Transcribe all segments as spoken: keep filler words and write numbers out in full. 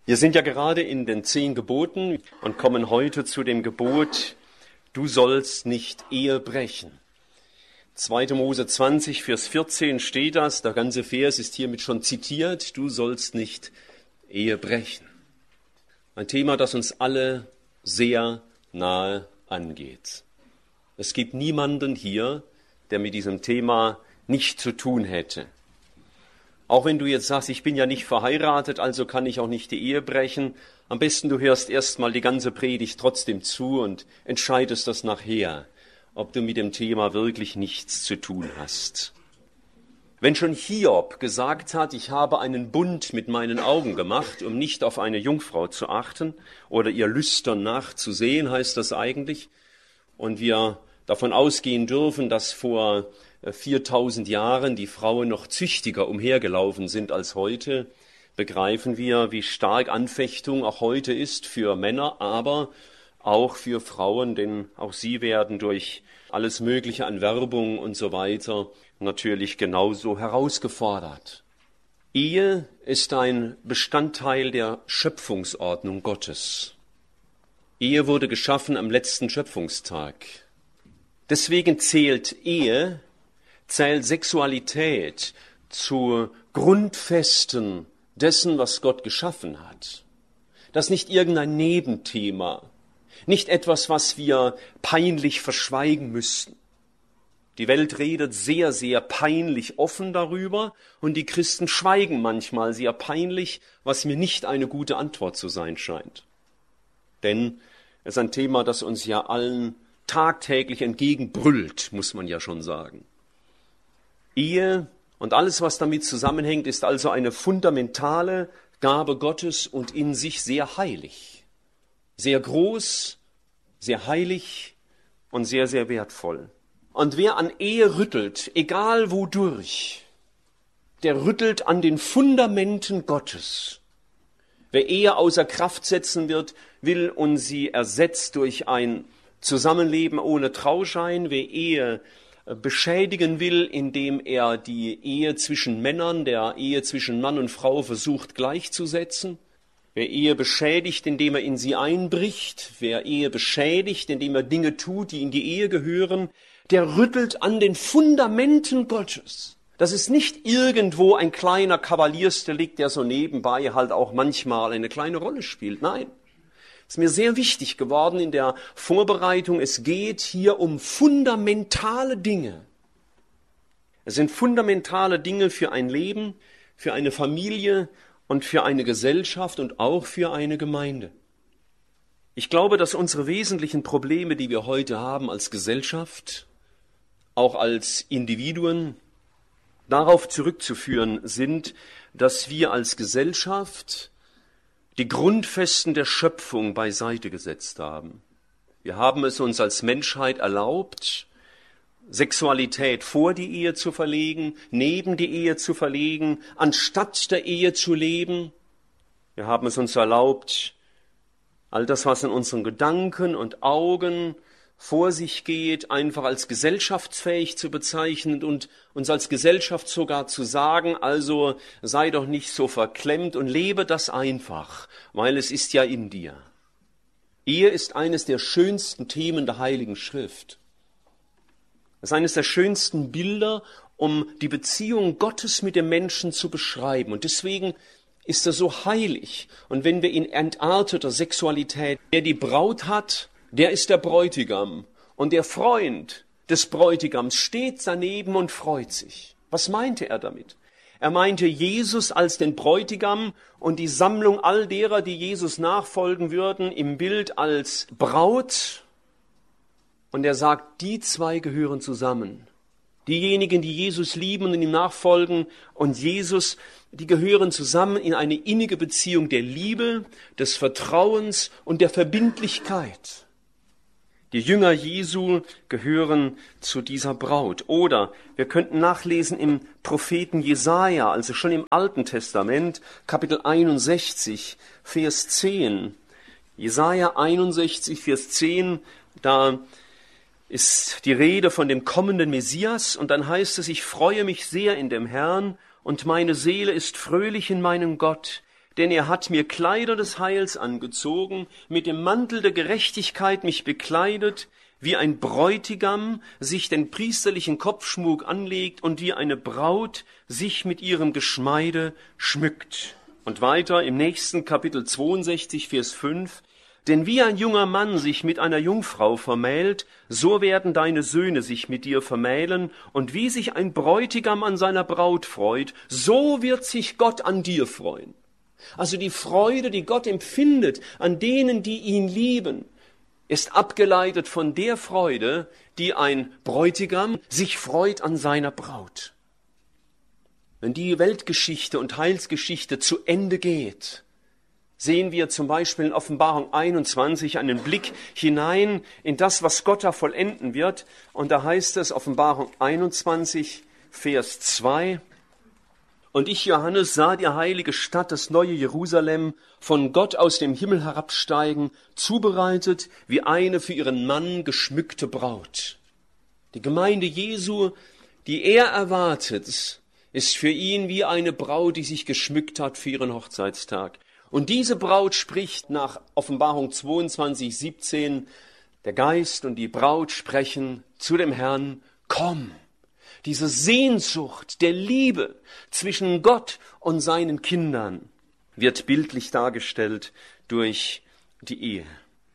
Wir sind ja gerade in den zehn Geboten und kommen heute zu dem Gebot, du sollst nicht Ehe brechen. zweiter Mose zwanzig, Vers vierzehn steht das, der ganze Vers ist hiermit schon zitiert, du sollst nicht Ehe brechen. Ein Thema, das uns alle sehr nahe angeht. Es gibt niemanden hier, der mit diesem Thema nichts zu tun hätte. Auch wenn du jetzt sagst, ich bin ja nicht verheiratet, also kann ich auch nicht die Ehe brechen. Am besten du hörst erstmal die ganze Predigt trotzdem zu und entscheidest das nachher, ob du mit dem Thema wirklich nichts zu tun hast. Wenn schon Hiob gesagt hat, ich habe einen Bund mit meinen Augen gemacht, um nicht auf eine Jungfrau zu achten oder ihr Lüstern nachzusehen, heißt das eigentlich. Und wir davon ausgehen dürfen, dass vor viertausend Jahren die Frauen noch züchtiger umhergelaufen sind als heute, begreifen wir, wie stark Anfechtung auch heute ist für Männer, aber auch für Frauen, denn auch sie werden durch alles Mögliche an Werbung und so weiter natürlich genauso herausgefordert. Ehe ist ein Bestandteil der Schöpfungsordnung Gottes. Ehe wurde geschaffen am letzten Schöpfungstag. Deswegen zählt Ehe, zählt Sexualität zu Grundfesten dessen, was Gott geschaffen hat. Das ist nicht irgendein Nebenthema, nicht etwas, was wir peinlich verschweigen müssten. Die Welt redet sehr, sehr peinlich offen darüber und die Christen schweigen manchmal sehr peinlich, was mir nicht eine gute Antwort zu sein scheint. Denn es ist ein Thema, das uns ja allen tagtäglich entgegenbrüllt, muss man ja schon sagen. Ehe und alles, was damit zusammenhängt, ist also eine fundamentale Gabe Gottes und in sich sehr heilig. Sehr groß, sehr heilig und sehr, sehr wertvoll. Und wer an Ehe rüttelt, egal wodurch, der rüttelt an den Fundamenten Gottes. Wer Ehe außer Kraft setzen wird, will und sie ersetzt durch ein Zusammenleben ohne Trauschein, wer Ehe beschädigen will, indem er die Ehe zwischen Männern, der Ehe zwischen Mann und Frau versucht gleichzusetzen, wer Ehe beschädigt, indem er in sie einbricht, wer Ehe beschädigt, indem er Dinge tut, die in die Ehe gehören, der rüttelt an den Fundamenten Gottes. Das ist nicht irgendwo ein kleiner Kavaliersdelikt, der so nebenbei halt auch manchmal eine kleine Rolle spielt. Nein, ist mir sehr wichtig geworden in der Vorbereitung. Es geht hier um fundamentale Dinge. Es sind fundamentale Dinge für ein Leben, für eine Familie und für eine Gesellschaft und auch für eine Gemeinde. Ich glaube, dass unsere wesentlichen Probleme, die wir heute haben als Gesellschaft, auch als Individuen, darauf zurückzuführen sind, dass wir als Gesellschaft die Grundfesten der Schöpfung beiseite gesetzt haben. Wir haben es uns als Menschheit erlaubt, Sexualität vor die Ehe zu verlegen, neben die Ehe zu verlegen, anstatt der Ehe zu leben. Wir haben es uns erlaubt, all das, was in unseren Gedanken und Augen vor sich geht, einfach als gesellschaftsfähig zu bezeichnen und uns als Gesellschaft sogar zu sagen, also sei doch nicht so verklemmt und lebe das einfach, weil es ist ja in dir. Ehe ist eines der schönsten Themen der Heiligen Schrift. Es ist eines der schönsten Bilder, um die Beziehung Gottes mit dem Menschen zu beschreiben. Und deswegen ist er so heilig. Und wenn wir in entarteter Sexualität, der die Braut hat, der ist der Bräutigam. Und der Freund des Bräutigams steht daneben und freut sich. Was meinte er damit? Er meinte Jesus als den Bräutigam und die Sammlung all derer, die Jesus nachfolgen würden, im Bild als Braut. Und er sagt, die zwei gehören zusammen. Diejenigen, die Jesus lieben und ihm nachfolgen und Jesus, die gehören zusammen in eine innige Beziehung der Liebe, des Vertrauens und der Verbindlichkeit. Die Jünger Jesu gehören zu dieser Braut. Oder wir könnten nachlesen im Propheten Jesaja, also schon im Alten Testament, Kapitel einundsechzig, Vers zehn. Jesaja einundsechzig, Vers zehn, da ist die Rede von dem kommenden Messias und dann heißt es, ich freue mich sehr in dem Herrn und meine Seele ist fröhlich in meinem Gott, Denn er hat mir Kleider des Heils angezogen, mit dem Mantel der Gerechtigkeit mich bekleidet, wie ein Bräutigam sich den priesterlichen Kopfschmuck anlegt und wie eine Braut sich mit ihrem Geschmeide schmückt. Und weiter im nächsten Kapitel zweiundsechzig, Vers fünf. Denn wie ein junger Mann sich mit einer Jungfrau vermählt, so werden deine Söhne sich mit dir vermählen, und wie sich ein Bräutigam an seiner Braut freut, so wird sich Gott an dir freuen. Also die Freude, die Gott empfindet an denen, die ihn lieben, ist abgeleitet von der Freude, die ein Bräutigam sich freut an seiner Braut. Wenn die Weltgeschichte und Heilsgeschichte zu Ende geht, sehen wir zum Beispiel in Offenbarung einundzwanzig einen Blick hinein in das, was Gott da vollenden wird. Und da heißt es, Offenbarung einundzwanzig, Vers zwei, und ich, Johannes, sah die heilige Stadt, das neue Jerusalem, von Gott aus dem Himmel herabsteigen, zubereitet wie eine für ihren Mann geschmückte Braut. Die Gemeinde Jesu, die er erwartet, ist für ihn wie eine Braut, die sich geschmückt hat für ihren Hochzeitstag. Und diese Braut spricht nach Offenbarung zweiundzwanzig, siebzehn, der Geist und die Braut sprechen zu dem Herrn, komm. Diese Sehnsucht der Liebe zwischen Gott und seinen Kindern wird bildlich dargestellt durch die Ehe.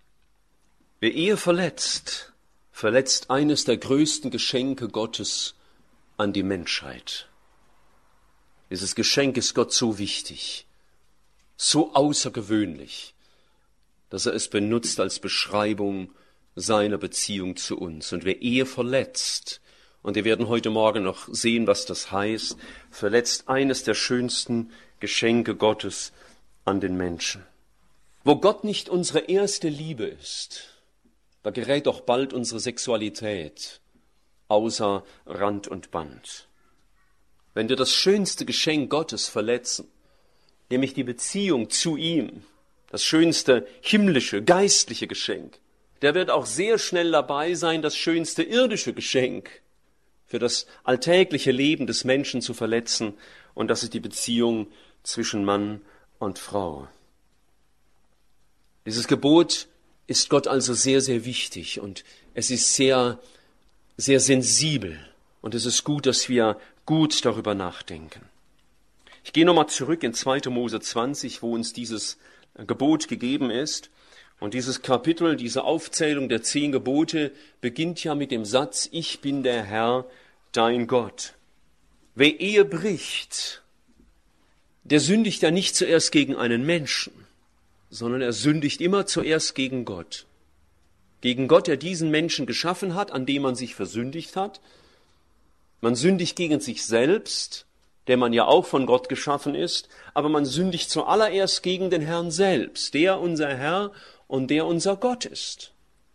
Wer Ehe verletzt, verletzt eines der größten Geschenke Gottes an die Menschheit. Dieses Geschenk ist Gott so wichtig, so außergewöhnlich, dass er es benutzt als Beschreibung seiner Beziehung zu uns. Und wer Ehe verletzt, und wir werden heute Morgen noch sehen, was das heißt, verletzt eines der schönsten Geschenke Gottes an den Menschen. Wo Gott nicht unsere erste Liebe ist, da gerät doch bald unsere Sexualität außer Rand und Band. Wenn wir das schönste Geschenk Gottes verletzen, nämlich die Beziehung zu ihm, das schönste himmlische, geistliche Geschenk, der wird auch sehr schnell dabei sein, das schönste irdische Geschenk für das alltägliche Leben des Menschen zu verletzen, und das ist die Beziehung zwischen Mann und Frau. Dieses Gebot ist Gott also sehr, sehr wichtig, und es ist sehr, sehr sensibel, und es ist gut, dass wir gut darüber nachdenken. Ich gehe nochmal zurück in zweiter Mose zwanzig, wo uns dieses Gebot gegeben ist. Und dieses Kapitel, diese Aufzählung der zehn Gebote beginnt ja mit dem Satz, ich bin der Herr, dein Gott. Wer Ehe bricht, der sündigt ja nicht zuerst gegen einen Menschen, sondern er sündigt immer zuerst gegen Gott. Gegen Gott, der diesen Menschen geschaffen hat, an dem man sich versündigt hat. Man sündigt gegen sich selbst, der man ja auch von Gott geschaffen ist, aber man sündigt zuallererst gegen den Herrn selbst, der unser Herr und der unser Gott ist.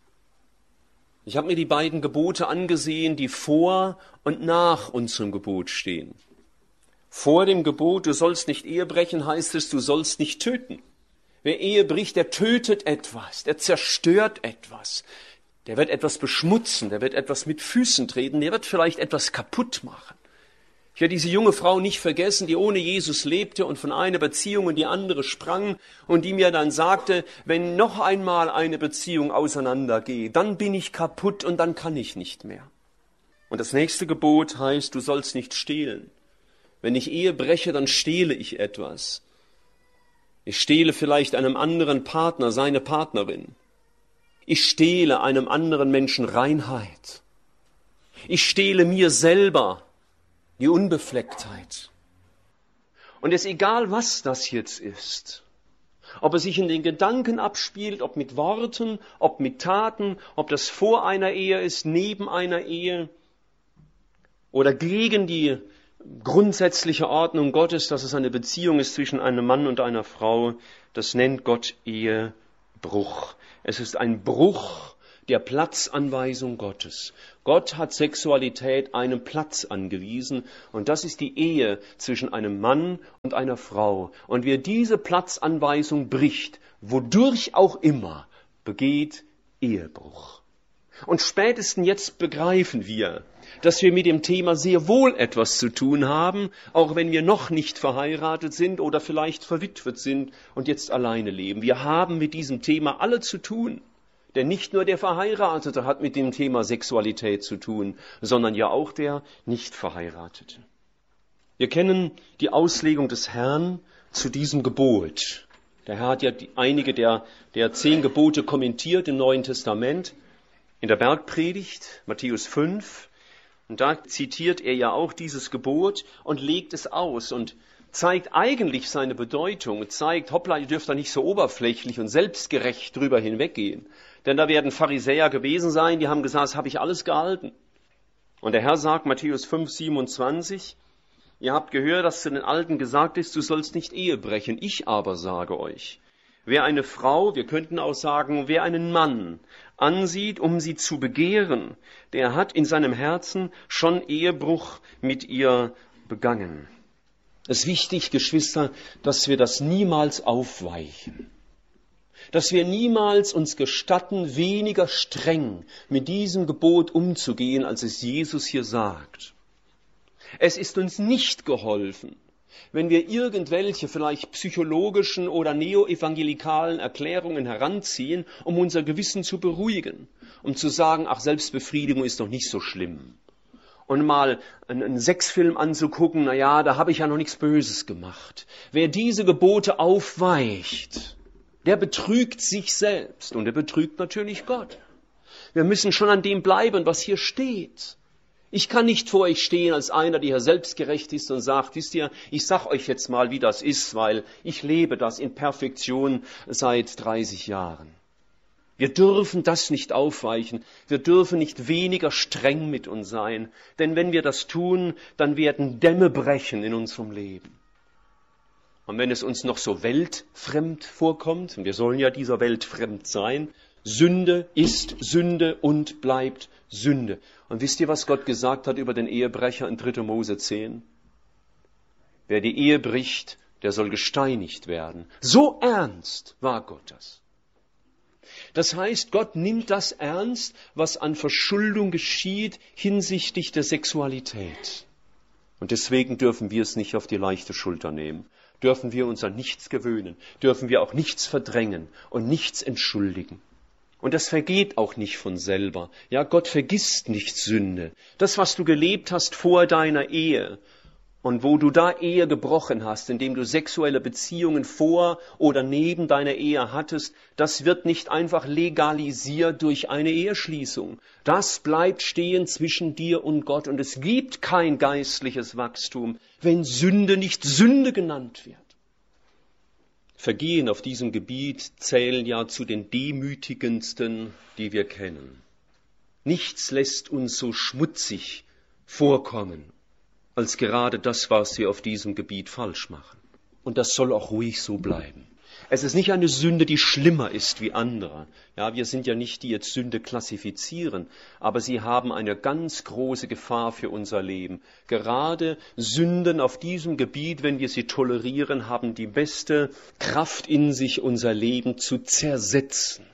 Ich habe mir die beiden Gebote angesehen, die vor und nach unserem Gebot stehen. Vor dem Gebot, du sollst nicht Ehe brechen, heißt es, du sollst nicht töten. Wer Ehe bricht, der tötet etwas, der zerstört etwas, der wird etwas beschmutzen, der wird etwas mit Füßen treten, der wird vielleicht etwas kaputt machen. Ich werde diese junge Frau nicht vergessen, die ohne Jesus lebte und von einer Beziehung in die andere sprang und die mir dann sagte, wenn noch einmal eine Beziehung auseinandergeht, dann bin ich kaputt und dann kann ich nicht mehr. Und das nächste Gebot heißt, du sollst nicht stehlen. Wenn ich Ehe breche, dann stehle ich etwas. Ich stehle vielleicht einem anderen Partner, seine Partnerin. Ich stehle einem anderen Menschen Reinheit. Ich stehle mir selber die Unbeflecktheit. Und es ist egal, was das jetzt ist. Ob es sich in den Gedanken abspielt, ob mit Worten, ob mit Taten, ob das vor einer Ehe ist, neben einer Ehe oder gegen die grundsätzliche Ordnung Gottes, dass es eine Beziehung ist zwischen einem Mann und einer Frau, das nennt Gott Ehebruch. Es ist ein Bruch der Platzanweisung Gottes. Gott hat Sexualität einen Platz angewiesen und das ist die Ehe zwischen einem Mann und einer Frau. Und wer diese Platzanweisung bricht, wodurch auch immer, begeht Ehebruch. Und spätestens jetzt begreifen wir, dass wir mit dem Thema sehr wohl etwas zu tun haben, auch wenn wir noch nicht verheiratet sind oder vielleicht verwitwet sind und jetzt alleine leben. Wir haben mit diesem Thema alle zu tun. Denn nicht nur der Verheiratete hat mit dem Thema Sexualität zu tun, sondern ja auch der Nicht-Verheiratete. Wir kennen die Auslegung des Herrn zu diesem Gebot. Der Herr hat ja die, einige der, der zehn Gebote kommentiert im Neuen Testament. In der Bergpredigt, Matthäus fünf, und da zitiert er ja auch dieses Gebot und legt es aus und zeigt eigentlich seine Bedeutung, zeigt, hoppla, ihr dürft da nicht so oberflächlich und selbstgerecht drüber hinweggehen. Denn da werden Pharisäer gewesen sein, die haben gesagt, das habe ich alles gehalten. Und der Herr sagt, Matthäus fünf, siebenundzwanzig, ihr habt gehört, dass zu den Alten gesagt ist, du sollst nicht Ehe brechen. Ich aber sage euch, wer eine Frau, wir könnten auch sagen, wer einen Mann ansieht, um sie zu begehren, der hat in seinem Herzen schon Ehebruch mit ihr begangen. Es ist wichtig, Geschwister, dass wir das niemals aufweichen. Dass wir niemals uns gestatten, weniger streng mit diesem Gebot umzugehen, als es Jesus hier sagt. Es ist uns nicht geholfen, wenn wir irgendwelche vielleicht psychologischen oder neoevangelikalen Erklärungen heranziehen, um unser Gewissen zu beruhigen, um zu sagen, ach, Selbstbefriedigung ist doch nicht so schlimm. Und mal einen Sexfilm anzugucken, na ja, da habe ich ja noch nichts Böses gemacht. Wer diese Gebote aufweicht, der betrügt sich selbst und der betrügt natürlich Gott. Wir müssen schon an dem bleiben, was hier steht. Ich kann nicht vor euch stehen als einer, der hier selbstgerecht ist und sagt, wisst ihr, ich sag euch jetzt mal, wie das ist, weil ich lebe das in Perfektion seit dreißig Jahren. Wir dürfen das nicht aufweichen. Wir dürfen nicht weniger streng mit uns sein. Denn wenn wir das tun, dann werden Dämme brechen in unserem Leben. Und wenn es uns noch so weltfremd vorkommt, und wir sollen ja dieser Welt fremd sein, Sünde ist Sünde und bleibt Sünde. Und wisst ihr, was Gott gesagt hat über den Ehebrecher in dritter Mose zehn? Wer die Ehe bricht, der soll gesteinigt werden. So ernst war Gott das. Das heißt, Gott nimmt das ernst, was an Verschuldung geschieht hinsichtlich der Sexualität. Und deswegen dürfen wir es nicht auf die leichte Schulter nehmen. Dürfen wir uns an nichts gewöhnen. Dürfen wir auch nichts verdrängen und nichts entschuldigen. Und das vergeht auch nicht von selber. Ja, Gott vergisst nicht Sünde. Das, was du gelebt hast vor deiner Ehe und wo du da Ehe gebrochen hast, indem du sexuelle Beziehungen vor oder neben deiner Ehe hattest, das wird nicht einfach legalisiert durch eine Eheschließung. Das bleibt stehen zwischen dir und Gott. Und es gibt kein geistliches Wachstum, wenn Sünde nicht Sünde genannt wird. Vergehen auf diesem Gebiet zählen ja zu den demütigendsten, die wir kennen. Nichts lässt uns so schmutzig vorkommen, als gerade das, was wir auf diesem Gebiet falsch machen. Und das soll auch ruhig so bleiben. Es ist nicht eine Sünde, die schlimmer ist wie andere. Ja, wir sind ja nicht, die jetzt Sünde klassifizieren, aber sie haben eine ganz große Gefahr für unser Leben. Gerade Sünden auf diesem Gebiet, wenn wir sie tolerieren, haben die beste Kraft in sich, unser Leben zu zersetzen.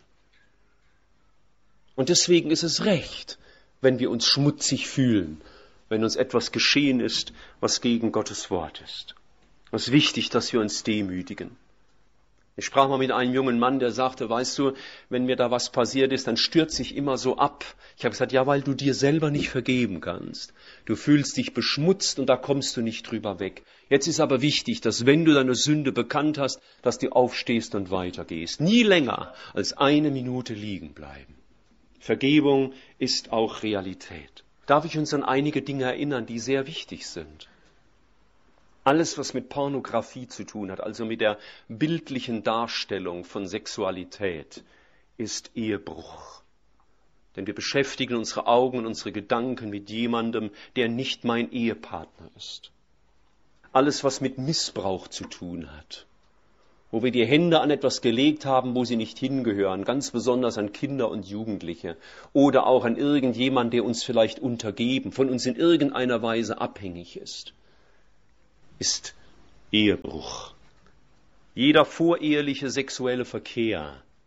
Und deswegen ist es recht, wenn wir uns schmutzig fühlen, wenn uns etwas geschehen ist, was gegen Gottes Wort ist. Es ist wichtig, dass wir uns demütigen. Ich sprach mal mit einem jungen Mann, der sagte, weißt du, wenn mir da was passiert ist, dann stürze ich immer so ab. Ich habe gesagt, ja, weil du dir selber nicht vergeben kannst. Du fühlst dich beschmutzt und da kommst du nicht drüber weg. Jetzt ist aber wichtig, dass wenn du deine Sünde bekannt hast, dass du aufstehst und weitergehst. Nie länger als eine Minute liegen bleiben. Vergebung ist auch Realität. Darf ich uns an einige Dinge erinnern, die sehr wichtig sind? Alles, was mit Pornografie zu tun hat, also mit der bildlichen Darstellung von Sexualität, ist Ehebruch. Denn wir beschäftigen unsere Augen und unsere Gedanken mit jemandem, der nicht mein Ehepartner ist. Alles, was mit Missbrauch zu tun hat, wo wir die Hände an etwas gelegt haben, wo sie nicht hingehören, ganz besonders an Kinder und Jugendliche oder auch an irgendjemand, der uns vielleicht untergeben, von uns in irgendeiner Weise abhängig ist, ist Ehebruch. Jeder voreheliche sexuelle Verkehr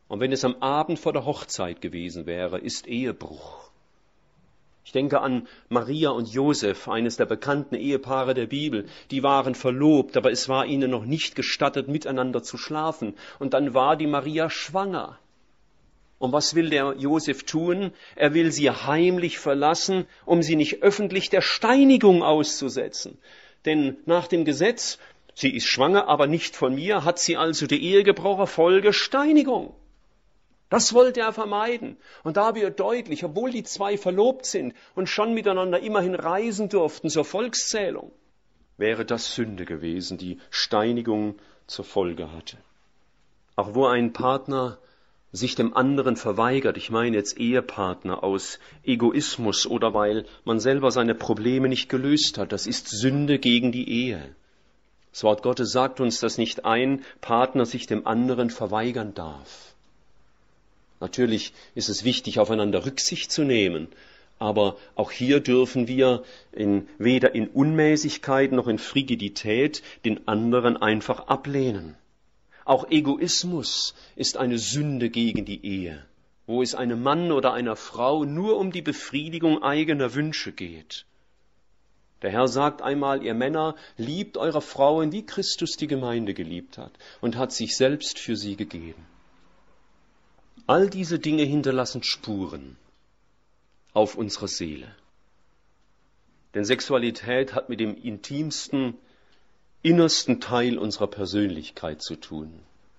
Und wenn es am Abend vor der Hochzeit gewesen wäre, ist Ehebruch. Ich denke an Maria und Josef, eines der bekannten Ehepaare der Bibel. Die waren verlobt, aber es war ihnen noch nicht gestattet, miteinander zu schlafen. Und dann war die Maria schwanger. Und was will der Josef tun? Er will sie heimlich verlassen, um sie nicht öffentlich der Steinigung auszusetzen. Denn nach dem Gesetz, sie ist schwanger, aber nicht von mir, hat sie also die Ehe gebrochen, Folge Steinigung. Das wollte er vermeiden. Und da wird deutlich, obwohl die zwei verlobt sind und schon miteinander immerhin reisen durften zur Volkszählung, wäre das Sünde gewesen, die Steinigung zur Folge hatte. Auch wo ein Partner sich dem anderen verweigert, ich meine jetzt Ehepartner aus Egoismus oder weil man selber seine Probleme nicht gelöst hat, das ist Sünde gegen die Ehe. Das Wort Gottes sagt uns, dass nicht ein Partner sich dem anderen verweigern darf. Natürlich ist es wichtig, aufeinander Rücksicht zu nehmen, aber auch hier dürfen wir in, weder in Unmäßigkeit noch in Frigidität den anderen einfach ablehnen. Auch Egoismus ist eine Sünde gegen die Ehe, wo es einem Mann oder einer Frau nur um die Befriedigung eigener Wünsche geht. Der Herr sagt einmal, ihr Männer, liebt eure Frauen, wie Christus die Gemeinde geliebt hat und hat sich selbst für sie gegeben. All diese Dinge hinterlassen Spuren auf unserer Seele. Denn Sexualität hat mit dem intimsten, innersten Teil unserer Persönlichkeit zu tun.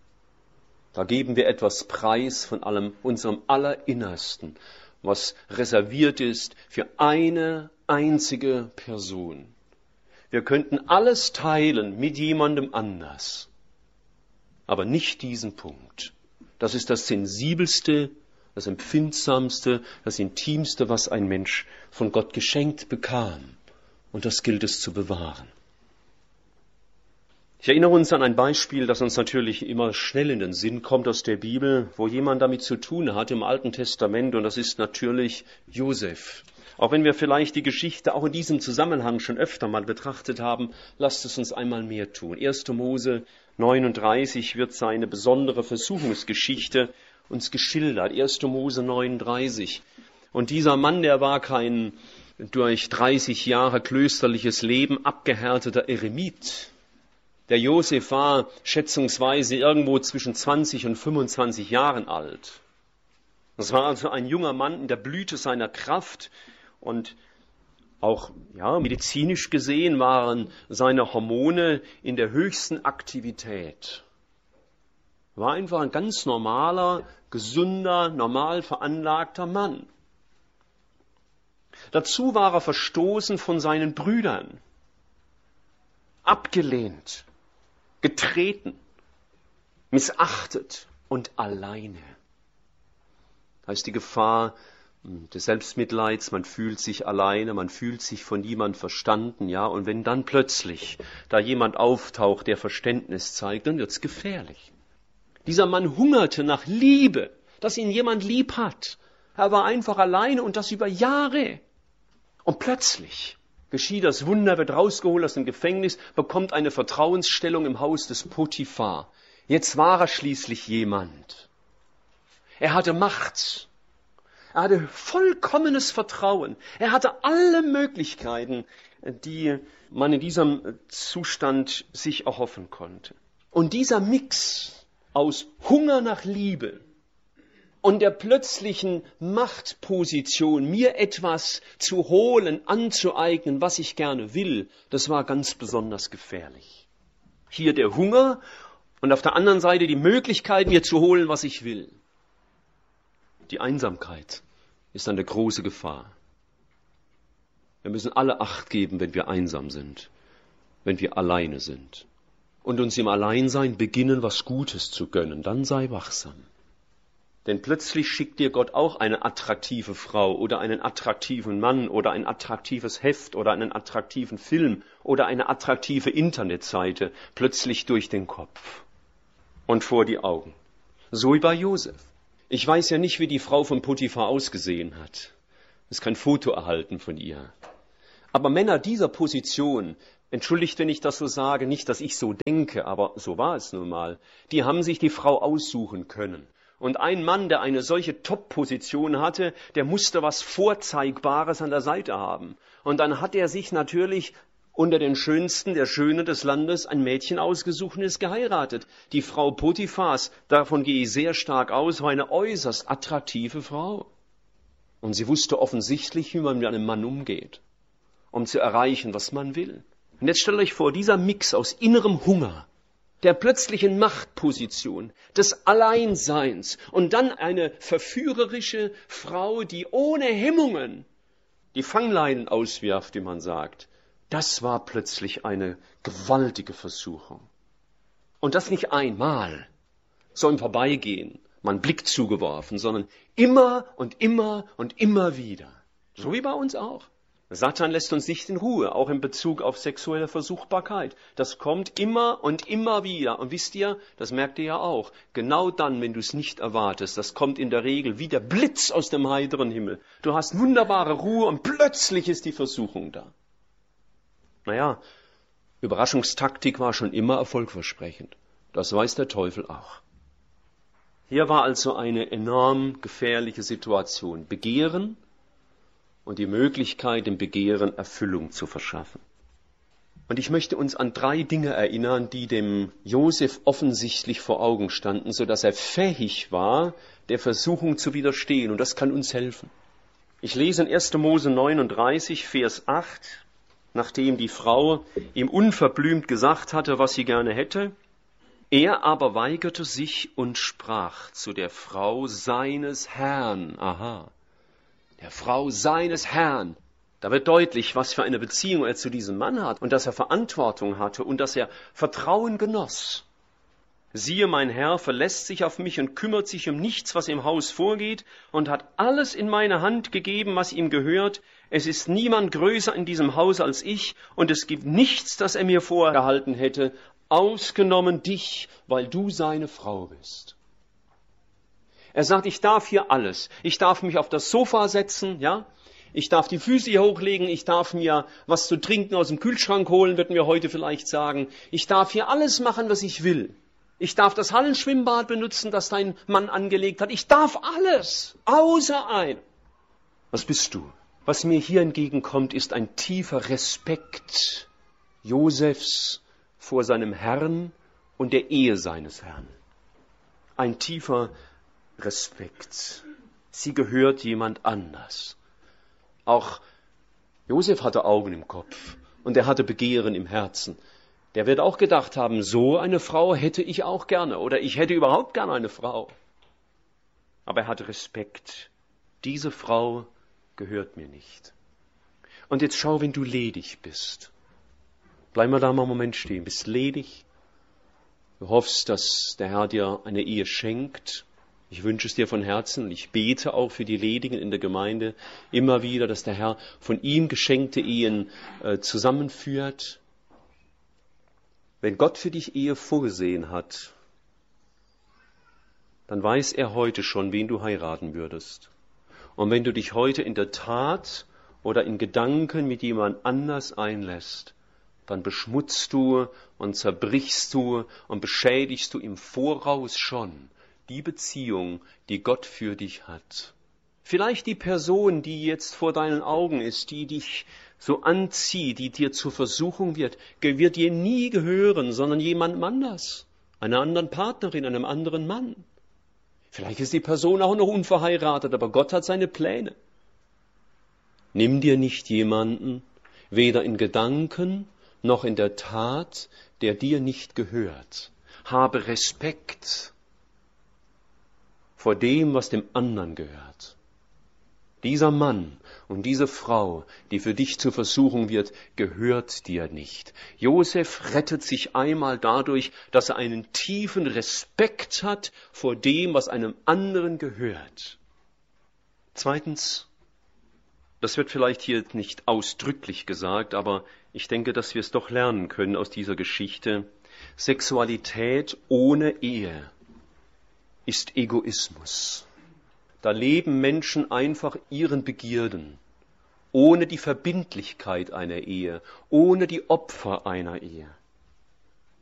Da geben wir etwas preis von allem, unserem Allerinnersten, was reserviert ist für eine einzige Person. Wir könnten alles teilen mit jemandem anders, aber nicht diesen Punkt. Das ist das Sensibelste, das Empfindsamste, das Intimste, was ein Mensch von Gott geschenkt bekam. Und das gilt es zu bewahren. Ich erinnere uns an ein Beispiel, das uns natürlich immer schnell in den Sinn kommt aus der Bibel, wo jemand damit zu tun hat im Alten Testament, und das ist natürlich Josef. Auch wenn wir vielleicht die Geschichte auch in diesem Zusammenhang schon öfter mal betrachtet haben, lasst es uns einmal mehr tun. erster Mose neununddreißig wird seine besondere Versuchungsgeschichte uns geschildert. erster Mose neununddreißig. Und dieser Mann, der war kein durch dreißig Jahre klösterliches Leben abgehärteter Eremit. Der Josef war schätzungsweise irgendwo zwischen zwanzig und fünfundzwanzig Jahren alt. Das war also ein junger Mann in der Blüte seiner Kraft und auch ja, medizinisch gesehen waren seine Hormone in der höchsten Aktivität. War einfach ein ganz normaler, gesunder, normal veranlagter Mann. Dazu war er verstoßen von seinen Brüdern, abgelehnt, getreten, missachtet und alleine. Da ist die Gefahr des Selbstmitleids, man fühlt sich alleine, man fühlt sich von niemand verstanden, ja, und wenn dann plötzlich da jemand auftaucht, der Verständnis zeigt, dann wird's gefährlich. Dieser Mann hungerte nach Liebe, dass ihn jemand lieb hat. Er war einfach alleine und das über Jahre. Und plötzlich geschieht das Wunder, wird rausgeholt aus dem Gefängnis, bekommt eine Vertrauensstellung im Haus des Potiphar. Jetzt war er schließlich jemand. Er hatte Macht. Er hatte vollkommenes Vertrauen. Er hatte alle Möglichkeiten, die man in diesem Zustand sich erhoffen konnte. Und dieser Mix aus Hunger nach Liebe und der plötzlichen Machtposition, mir etwas zu holen, anzueignen, was ich gerne will, das war ganz besonders gefährlich. Hier der Hunger und auf der anderen Seite die Möglichkeit, mir zu holen, was ich will. Die Einsamkeit ist eine große Gefahr. Wir müssen alle Acht geben, wenn wir einsam sind, wenn wir alleine sind. Und uns im Alleinsein beginnen, was Gutes zu gönnen. Dann sei wachsam. Denn plötzlich schickt dir Gott auch eine attraktive Frau oder einen attraktiven Mann oder ein attraktives Heft oder einen attraktiven Film oder eine attraktive Internetseite plötzlich durch den Kopf und vor die Augen. So wie bei Josef. Ich weiß ja nicht, wie die Frau von Potiphar ausgesehen hat. Es ist kein Foto erhalten von ihr. Aber Männer dieser Position, entschuldigt, wenn ich das so sage, nicht, dass ich so denke, aber so war es nun mal, die haben sich die Frau aussuchen können. Und ein Mann, der eine solche Top-Position hatte, der musste was Vorzeigbares an der Seite haben. Und dann hat er sich natürlich unter den Schönsten der Schönen des Landes ein Mädchen ausgesucht und ist geheiratet. Die Frau Potiphars, davon gehe ich sehr stark aus, war eine äußerst attraktive Frau. Und sie wusste offensichtlich, wie man mit einem Mann umgeht, um zu erreichen, was man will. Und jetzt stellt euch vor, dieser Mix aus innerem Hunger, der plötzlichen Machtposition, des Alleinseins und dann eine verführerische Frau, die ohne Hemmungen die Fangleinen auswirft, wie man sagt. Das war plötzlich eine gewaltige Versuchung. Und das nicht einmal, so im Vorbeigehen, mal einen Blick zugeworfen, sondern immer und immer und immer wieder. So wie bei uns auch. Satan lässt uns nicht in Ruhe, auch in Bezug auf sexuelle Versuchbarkeit. Das kommt immer und immer wieder. Und wisst ihr, das merkt ihr ja auch, genau dann, wenn du es nicht erwartest, das kommt in der Regel wie der Blitz aus dem heiteren Himmel. Du hast wunderbare Ruhe und plötzlich ist die Versuchung da. Naja, Überraschungstaktik war schon immer erfolgversprechend. Das weiß der Teufel auch. Hier war also eine enorm gefährliche Situation. Begehren und die Möglichkeit, dem Begehren Erfüllung zu verschaffen. Und ich möchte uns an drei Dinge erinnern, die dem Josef offensichtlich vor Augen standen, sodass er fähig war, der Versuchung zu widerstehen. Und das kann uns helfen. Ich lese in erster Mose neununddreißig, Vers acht, nachdem die Frau ihm unverblümt gesagt hatte, was sie gerne hätte. Er aber weigerte sich und sprach zu der Frau seines Herrn. Aha. Der Frau seines Herrn. Da wird deutlich, was für eine Beziehung er zu diesem Mann hat und dass er Verantwortung hatte und dass er Vertrauen genoss. Siehe, mein Herr verlässt sich auf mich und kümmert sich um nichts, was im Haus vorgeht und hat alles in meine Hand gegeben, was ihm gehört. Es ist niemand größer in diesem Haus als ich und es gibt nichts, das er mir vorgehalten hätte, ausgenommen dich, weil du seine Frau bist. Er sagt, ich darf hier alles. Ich darf mich auf das Sofa setzen, ja. Ich darf die Füße hier hochlegen. Ich darf mir was zu trinken aus dem Kühlschrank holen, würden wir heute vielleicht sagen. Ich darf hier alles machen, was ich will. Ich darf das Hallenschwimmbad benutzen, das dein Mann angelegt hat. Ich darf alles, außer ein. Was bist du? Was mir hier entgegenkommt, ist ein tiefer Respekt Josefs vor seinem Herrn und der Ehe seines Herrn. Ein tiefer Respekt. Sie gehört jemand anders. Auch Josef hatte Augen im Kopf und er hatte Begehren im Herzen. Der wird auch gedacht haben, so eine Frau hätte ich auch gerne oder ich hätte überhaupt gerne eine Frau. Aber er hatte Respekt. Diese Frau gehört mir nicht. Und jetzt schau, wenn du ledig bist. Bleib mal da mal einen Moment stehen. Bist ledig. Du hoffst, dass der Herr dir eine Ehe schenkt. Ich wünsche es dir von Herzen. Ich bete auch für die Ledigen in der Gemeinde immer wieder, dass der Herr von ihm geschenkte Ehen äh, zusammenführt. Wenn Gott für dich Ehe vorgesehen hat, dann weiß er heute schon, wen du heiraten würdest. Und wenn du dich heute in der Tat oder in Gedanken mit jemand anders einlässt, dann beschmutzt du und zerbrichst du und beschädigst du im Voraus schon die Beziehung, die Gott für dich hat. Vielleicht die Person, die jetzt vor deinen Augen ist, die dich so anzieht, die dir zur Versuchung wird, wird dir nie gehören, sondern jemand anders, einer anderen Partnerin, einem anderen Mann. Vielleicht ist die Person auch noch unverheiratet, aber Gott hat seine Pläne. Nimm dir nicht jemanden, weder in Gedanken noch in der Tat, der dir nicht gehört. Habe Respekt vor dem, was dem anderen gehört. Dieser Mann und diese Frau, die für dich zur Versuchung wird, gehört dir nicht. Josef rettet sich einmal dadurch, dass er einen tiefen Respekt hat vor dem, was einem anderen gehört. Zweitens, das wird vielleicht hier nicht ausdrücklich gesagt, aber ich denke, dass wir es doch lernen können aus dieser Geschichte. Sexualität ohne Ehe ist Egoismus. Da leben Menschen einfach ihren Begierden, ohne die Verbindlichkeit einer Ehe, ohne die Opfer einer Ehe.